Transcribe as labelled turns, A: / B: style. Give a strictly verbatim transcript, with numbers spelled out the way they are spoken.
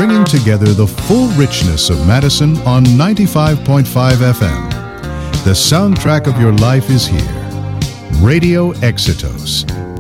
A: bringing together the full richness of Madison on ninety-five point five F M. The soundtrack of your life is here. Radio Exitos,